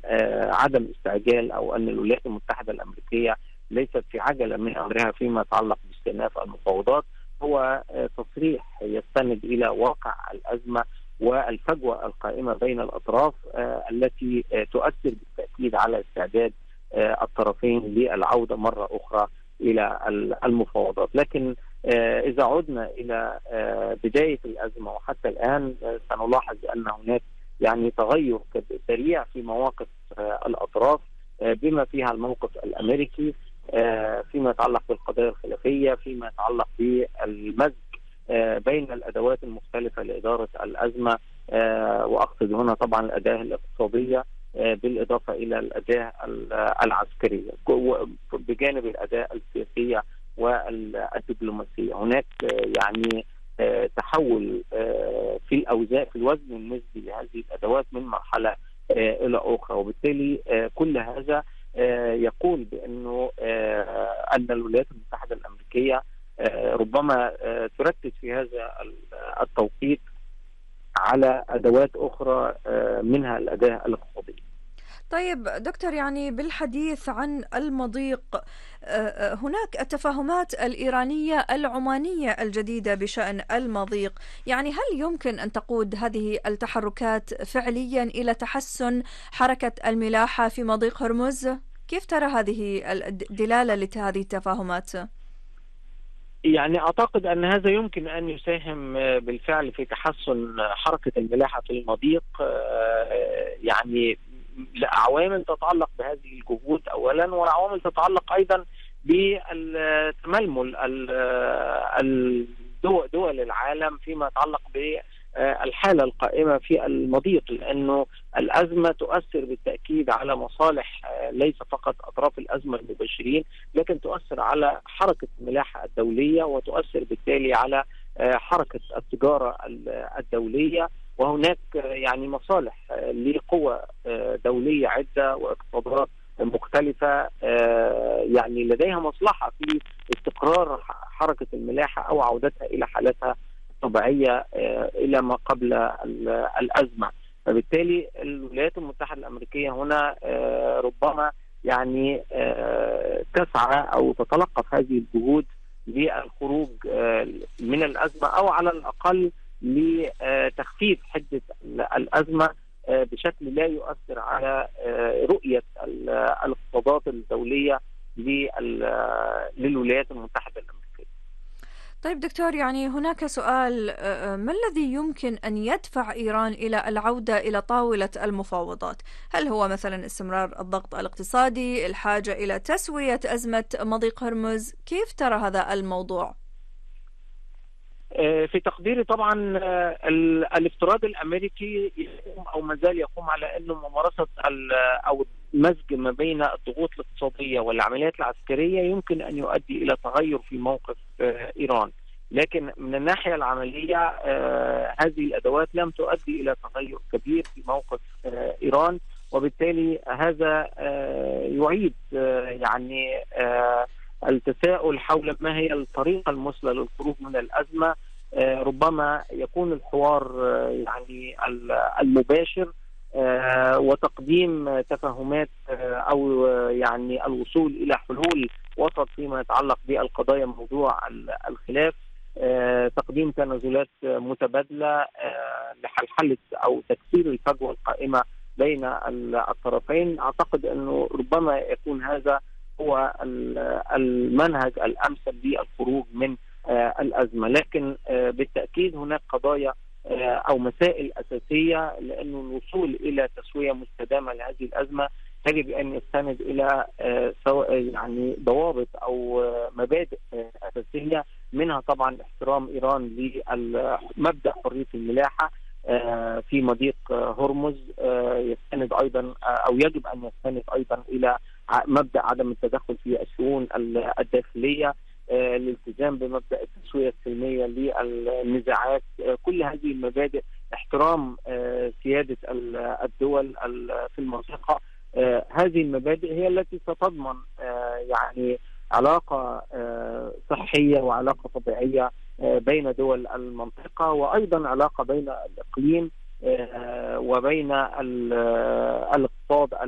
عدم استعجال أو أن الولايات المتحدة الأمريكية ليست في عجلة من أمرها فيما يتعلق باستئناف المفاوضات هو تصريح يستند إلى واقع الأزمة والفجوة القائمة بين الأطراف التي تؤثر بالتأكيد على استعداد الطرفين للعودة مرة أخرى إلى المفاوضات. لكن إذا عدنا إلى بداية الأزمة وحتى الآن سنلاحظ أن هناك يعني تغير سريع في مواقف الأطراف بما فيها الموقف الأمريكي فيما يتعلق بالقضايا الخلافية، فيما يتعلق بالمزج بين الأدوات المختلفة لإدارة الأزمة، وأقصد هنا طبعا الأداة الاقتصادية بالإضافة إلى الأداة العسكرية بجانب الأداة السياسية والدبلوماسية. هناك يعني تحول في الأوزان في الوزن النسبي لهذه الأدوات من مرحلة إلى أخرى، وبالتالي كل هذا يقول بأنه أن الولايات المتحدة الأمريكية ربما تركز في هذا التوقيت على أدوات أخرى منها الأداة الاقتصادية. طيب دكتور، يعني بالحديث عن المضيق، هناك التفاهمات الإيرانية العمانية الجديدة بشأن المضيق، يعني هل يمكن أن تقود هذه التحركات فعليا إلى تحسن حركة الملاحة في مضيق هرمز؟ كيف ترى هذه الدلالة لهذه التفاهمات؟ يعني أعتقد أن هذا يمكن أن يساهم بالفعل في تحسن حركة الملاحة في المضيق، يعني لعوامل تتعلق بهذه الجهود أولا، وعوامل تتعلق أيضا بالتململ دول العالم فيما يتعلق بالحالة القائمة في المضيق، لأنه الأزمة تؤثر بالتأكيد على مصالح ليس فقط أطراف الأزمة المباشرين، لكن تؤثر على حركة الملاحة الدولية وتؤثر بالتالي على حركة التجارة الدولية. وهناك يعني مصالح لقوى دولية عدة واقتصادات مختلفة يعني لديها مصلحة في استقرار حركة الملاحة أو عودتها إلى حالتها الطبيعية إلى ما قبل الأزمة. فبالتالي الولايات المتحدة الأمريكية هنا ربما يعني تسعى أو تتلقف هذه الجهود للخروج من الأزمة أو على الأقل لتخفيف حدة الأزمة بشكل لا يؤثر على رؤية الاقتصادات الدولية للولايات المتحدة الأمريكية. طيب دكتور، يعني هناك سؤال، ما الذي يمكن أن يدفع إيران إلى العودة إلى طاولة المفاوضات؟ هل هو مثلا استمرار الضغط الاقتصادي، الحاجة إلى تسوية أزمة مضيق هرمز؟ كيف ترى هذا الموضوع؟ في تقديري طبعا الافتراض الامريكي يقوم او ما زال يقوم على انه ممارسه او مزج ما بين الضغوط الاقتصاديه والعمليات العسكريه يمكن ان يؤدي الى تغير في موقف ايران، لكن من الناحيه العمليه هذه الادوات لم تؤدي الى تغير كبير في موقف ايران، وبالتالي هذا يعيد يعني التساؤل حول ما هي الطريقة المثلى للخروج من الأزمة. ربما يكون الحوار يعني المباشر وتقديم تفاهمات أو يعني الوصول إلى حلول وسط فيما يتعلق بالقضايا موضوع الخلاف، تقديم تنازلات متبادلة لحل أو تكسير الفجوة القائمة بين الطرفين. أعتقد أنه ربما يكون هذا هو المنهج الأمثل للخروج من الأزمة، لكن بالتأكيد هناك قضايا أو مسائل أساسية، لأن الوصول إلى تسوية مستدامة لهذه الأزمة يجب أن يستند إلى يعني ضوابط أو مبادئ أساسية، منها طبعا احترام إيران لمبدأ حرية الملاحة في مضيق هرمز، يستند أيضا أو يجب أن يستند أيضا إلى مبدأ عدم التدخل في الشؤون الداخلية، الالتزام بمبدأ التسوية السلمية للنزاعات، كل هذه المبادئ، احترام سيادة الدول في المنطقة. هذه المبادئ هي التي ستضمن يعني علاقة صحية وعلاقة طبيعية بين دول المنطقة، وأيضا علاقة بين الإقليم وبين الاقتصاد